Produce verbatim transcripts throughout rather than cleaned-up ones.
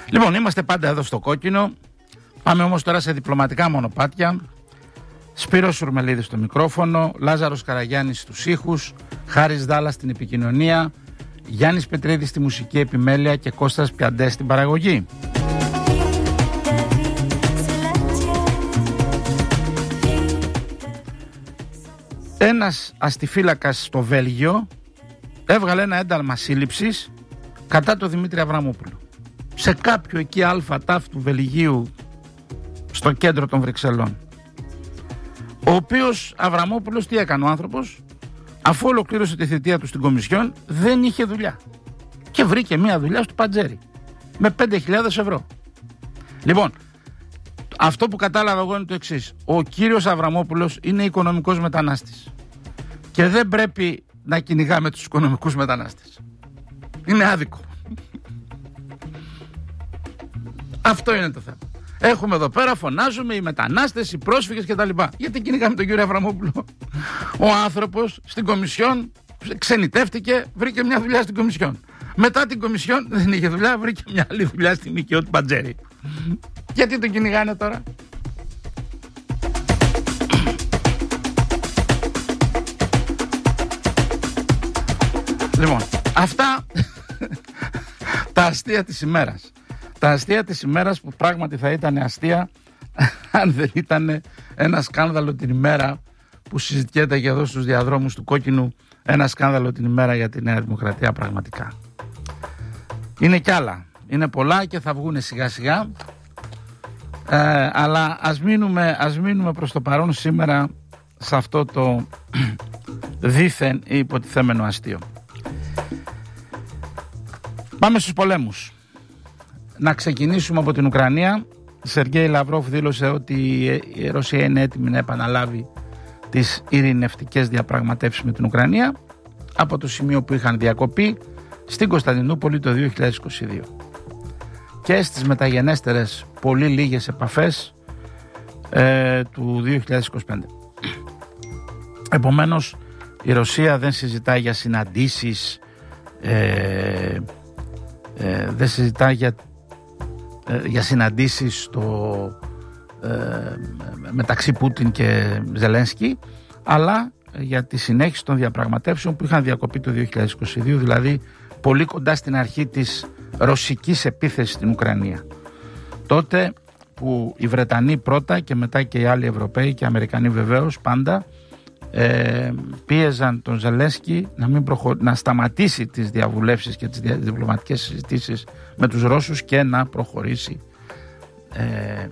Λοιπόν, είμαστε πάντα εδώ στο κόκκινο. Πάμε όμως τώρα σε διπλωματικά μονοπάτια. Σπύρος Σουρμελίδης στο μικρόφωνο, Λάζαρος Καραγιάννης στους ήχους, Χάρης Δάλλας στην επικοινωνία, Γιάννης Πετρίδης στη μουσική επιμέλεια και Κώστας Πιαντές στην παραγωγή. Ένας αστιφύλακας στο Βέλγιο έβγαλε ένα ένταλμα σύλληψης κατά το Δημήτρη Αβραμόπουλο. Σε κάποιο εκεί αλφα τάφ του Βελγίου, στο κέντρο των Βρυξελών. Ο οποίος Αβραμόπουλος τι έκανε ο άνθρωπος? Αφού ολοκλήρωσε τη θητεία του στην Κομισιόν, δεν είχε δουλειά. Και βρήκε μια δουλειά στο Παντζέρι με πέντε χιλιάδες ευρώ. Λοιπόν, αυτό που κατάλαβα εγώ είναι το εξής. Ο κύριος Αβραμόπουλος είναι οικονομικός μετανάστης. Και δεν πρέπει να κυνηγάμε τους οικονομικούς μετανάστες. Είναι άδικο. Αυτό είναι το θέμα. Έχουμε εδώ πέρα, φωνάζουμε οι μετανάστες, οι πρόσφυγες κτλ. Γιατί κυνηγάμε τον κύριο Αβραμόπουλο? Ο άνθρωπος στην Κομισιόν ξενιτεύτηκε, βρήκε μια δουλειά στην Κομισιόν. Μετά την Κομισιόν δεν είχε δουλειά, βρήκε μια άλλη δουλειά στην νοικιό του Παντζέρι. Γιατί τον κυνηγάνε τώρα? Λοιπόν, αυτά τα αστεία της ημέρας. Τα αστεία της ημέρας που πράγματι θα ήταν αστεία αν δεν ήταν ένα σκάνδαλο την ημέρα που συζητιέται και εδώ στους διαδρόμους του κόκκινου, ένα σκάνδαλο την ημέρα για τη Νέα Δημοκρατία πραγματικά. Είναι κι άλλα, είναι πολλά και θα βγουν σιγά σιγά, ε, αλλά ας μείνουμε, ας μείνουμε προς το παρόν σήμερα σε αυτό το δήθεν ή υποτιθέμενο αστείο. Πάμε στους πολέμους. Να ξεκινήσουμε από την Ουκρανία. Σεργέη Λαυρόφ δήλωσε ότι η Ρωσία είναι έτοιμη να επαναλάβει τις ειρηνευτικές διαπραγματεύσεις με την Ουκρανία από το σημείο που είχαν διακοπεί στην Κωνσταντινούπολη το δύο χιλιάδες είκοσι δύο και στις μεταγενέστερες πολύ λίγες επαφές ε, του δύο χιλιάδες είκοσι πέντε. Επομένως η Ρωσία δεν συζητάει για συναντήσεις, ε, ε, δεν συζητάει για για συναντήσεις στο, ε, μεταξύ Πούτιν και Ζελένσκι, αλλά για τη συνέχιση των διαπραγματεύσεων που είχαν διακοπεί το δύο χιλιάδες είκοσι δύο, δηλαδή πολύ κοντά στην αρχή της ρωσικής επίθεσης στην Ουκρανία. Τότε που οι Βρετανοί πρώτα και μετά και οι άλλοι Ευρωπαίοι και οι Αμερικανοί βεβαίως πάντα ε, πίεζαν τον Ζελένσκι να, μην προχω... να σταματήσει τις διαβουλεύσεις και τις διπλωματικές συζητήσεις με τους Ρώσους και να προχωρήσει ε,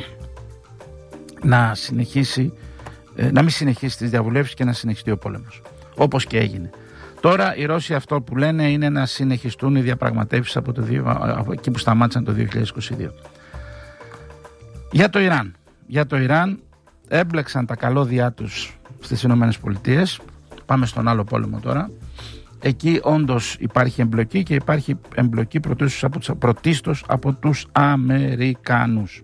να συνεχίσει ε, να μην συνεχίσει τις διαβουλεύσεις και να συνεχιστεί ο πόλεμος, όπως και έγινε. Τώρα οι Ρώσοι αυτό που λένε είναι να συνεχιστούν οι διαπραγματεύσεις από, το δύο, από εκεί που σταμάτησαν το δύο χιλιάδες είκοσι δύο. Για το Ιράν για το Ιράν έμπλεξαν τα καλώδια τους στις Ηνωμένες Πολιτείες. Πάμε στον άλλο πόλεμο τώρα. Εκεί όντως υπάρχει εμπλοκή και υπάρχει εμπλοκή πρωτίστως από τους, πρωτίστως από τους Αμερικάνους.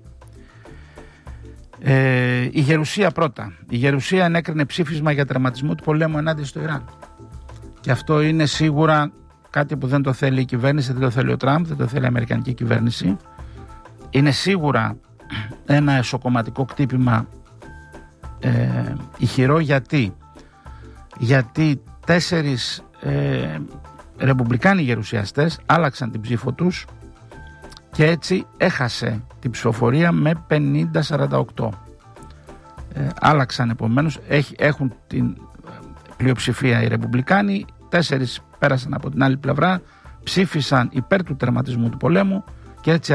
Ε, η Γερουσία πρώτα. Η Γερουσία ενέκρινε ψήφισμα για τερματισμό του πολέμου ενάντια στο Ιράν. Και αυτό είναι σίγουρα κάτι που δεν το θέλει η κυβέρνηση, δεν το θέλει ο Τραμπ, δεν το θέλει η Αμερικανική κυβέρνηση. Είναι σίγουρα ένα εσωκομματικό κτύπημα ε, ηχηρό. Γιατί γιατί τέσσερις ε, ρεπουμπλικάνοι γερουσιαστές άλλαξαν την ψήφο τους και έτσι έχασε την ψηφοφορία με πενήντα σαράντα οκτώ. ε, άλλαξαν επομένως, έχ, έχουν την πλειοψηφία οι ρεπουμπλικάνοι, τέσσερις πέρασαν από την άλλη πλευρά, ψήφισαν υπέρ του τερματισμού του πολέμου και έτσι